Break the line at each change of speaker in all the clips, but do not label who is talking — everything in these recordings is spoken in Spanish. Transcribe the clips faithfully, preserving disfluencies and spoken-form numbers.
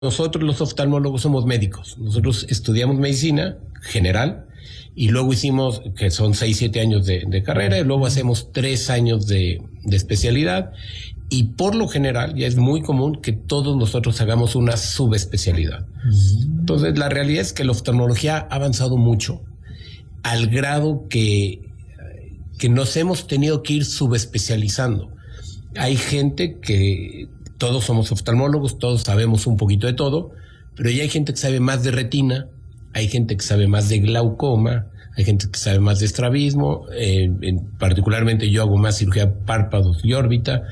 nosotros los oftalmólogos somos médicos. Nosotros estudiamos medicina general y luego hicimos, que son seis, siete años de, de carrera, y luego hacemos tres años de, de especialidad. Y por lo general, ya es muy común que todos nosotros hagamos una subespecialidad. Entonces, la realidad es que la oftalmología ha avanzado mucho, al grado que, que nos hemos tenido que ir subespecializando. Hay gente que, todos somos oftalmólogos, todos sabemos un poquito de todo, pero ya hay gente que sabe más de retina, hay gente que sabe más de glaucoma, hay gente que sabe más de estrabismo, eh, en, particularmente yo hago más cirugía párpados y órbita,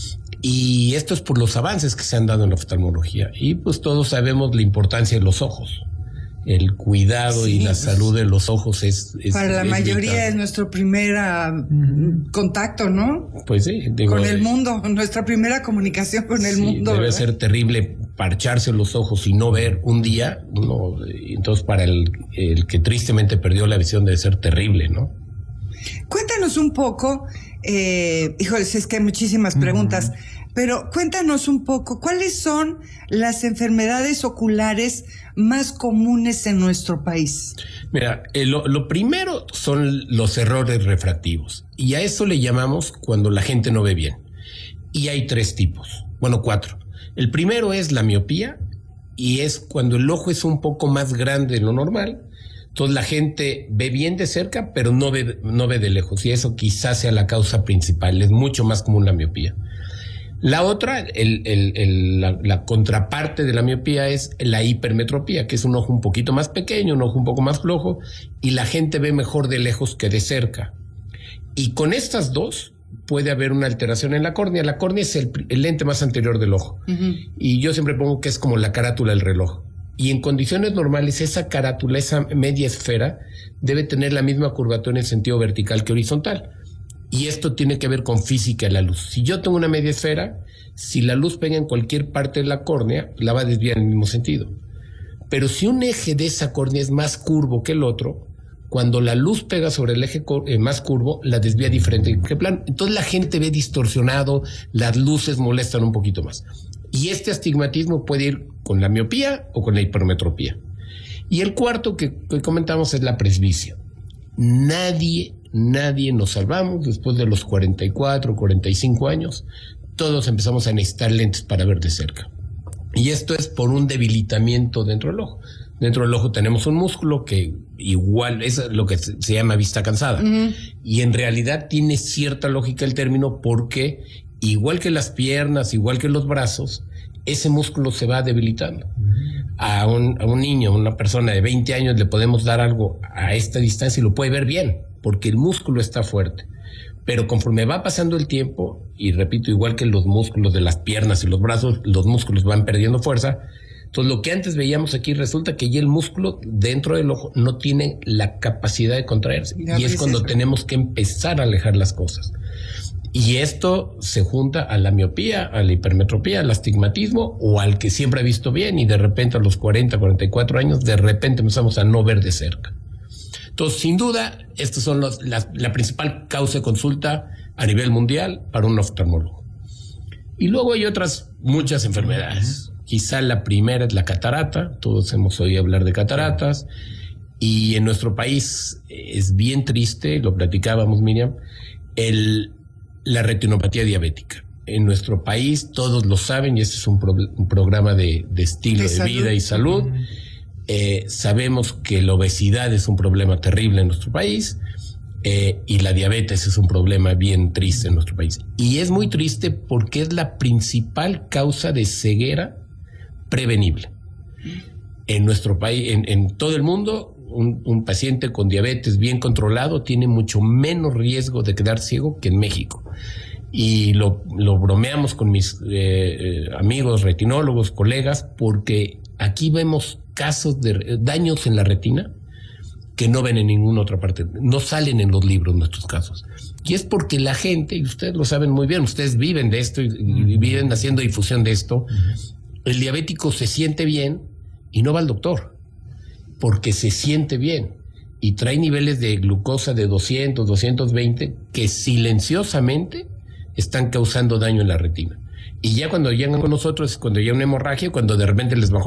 y esto es por los avances que se han dado en la oftalmología, y pues todos sabemos la importancia de los ojos. El cuidado sí, y la salud de los ojos es... es
para la
es
mayoría
vital.
Es nuestro primer uh, contacto, ¿no?
Pues sí. Digo,
con el mundo, nuestra primera comunicación con el
sí,
mundo.
Debe
¿verdad?
ser terrible parcharse los ojos y no ver un día. Uno, entonces, para el, el que tristemente perdió la visión debe ser terrible, ¿no?
Cuéntanos un poco, eh, híjoles, es que hay muchísimas preguntas, uh-huh. pero cuéntanos un poco, ¿cuáles son las enfermedades oculares más comunes en nuestro país?
Mira, eh, lo, lo primero son los errores refractivos, y a eso le llamamos cuando la gente no ve bien. Y hay tres tipos, bueno, cuatro. El primero es la miopía, y es cuando el ojo es un poco más grande de lo normal. Entonces la gente ve bien de cerca, pero no ve, no ve de lejos, y eso quizás sea la causa principal. Es mucho más común la miopía. La otra, el, el, el, la, la contraparte de la miopía es la hipermetropía, que es un ojo un poquito más pequeño, un ojo un poco más flojo, y la gente ve mejor de lejos que de cerca. Y con estas dos puede haber una alteración en la córnea. La córnea es el, el lente más anterior del ojo, uh-huh. y yo siempre pongo que es como la carátula del reloj. Y en condiciones normales, esa carátula, esa media esfera, debe tener la misma curvatura en sentido vertical que horizontal. Y esto tiene que ver con física de la luz. Si yo tengo una media esfera, si la luz pega en cualquier parte de la córnea, la va a desviar en el mismo sentido. Pero si un eje de esa córnea es más curvo que el otro, cuando la luz pega sobre el eje eh, más curvo, la desvía diferente que plano. Entonces la gente ve distorsionado, las luces molestan un poquito más. Y este astigmatismo puede ir con la miopía o con la hipermetropía. Y el cuarto que, que comentamos es la presbicia. Nadie, nadie nos salvamos después de los cuarenta y cuatro, cuarenta y cinco años. Todos empezamos a necesitar lentes para ver de cerca. Y esto es por un debilitamiento dentro del ojo. Dentro del ojo tenemos un músculo que igual es lo que se, se llama vista cansada. Uh-huh. Y en realidad tiene cierta lógica el término, porque igual que las piernas, igual que los brazos, ese músculo se va debilitando. A un, a un niño, a una persona de veinte años, le podemos dar algo a esta distancia y lo puede ver bien, porque el músculo está fuerte. Pero conforme va pasando el tiempo, y repito, igual que los músculos de las piernas y los brazos, los músculos van perdiendo fuerza. Entonces, lo que antes veíamos aquí, resulta que ya el músculo dentro del ojo no tiene la capacidad de contraerse. Ya, y es cuando eso. Tenemos que empezar a alejar las cosas. Y esto se junta a la miopía, a la hipermetropía, al astigmatismo, o al que siempre ha visto bien y de repente a los cuarenta, cuarenta y cuatro años, de repente empezamos a no ver de cerca. Entonces, sin duda, estos son los, la, la principal causa de consulta a nivel mundial para un oftalmólogo. Y luego hay otras muchas enfermedades. Quizá la primera es la catarata. Todos hemos oído hablar de cataratas. Y en nuestro país es bien triste, lo platicábamos, Miriam, el... la retinopatía diabética. En nuestro país todos lo saben, y este es un, pro, un programa de, de estilo de, de vida y salud. Uh-huh. Eh, sabemos que la obesidad es un problema terrible en nuestro país, eh, y la diabetes es un problema bien triste en nuestro país. Y es muy triste porque es la principal causa de ceguera prevenible. En nuestro país, en, en todo el mundo, Un, un paciente con diabetes bien controlado tiene mucho menos riesgo de quedar ciego que en México. Y lo, lo bromeamos con mis eh, amigos retinólogos, colegas, porque aquí vemos casos de daños en la retina que no ven en ninguna otra parte, no salen en los libros nuestros casos. Y es porque la gente, y ustedes lo saben muy bien, ustedes viven de esto y, y viven haciendo difusión de esto, el diabético se siente bien y no va al doctor, porque se siente bien y trae niveles de glucosa de doscientos, doscientos veinte que silenciosamente están causando daño en la retina. Y ya cuando llegan con nosotros, cuando ya una hemorragia, cuando de repente les bajó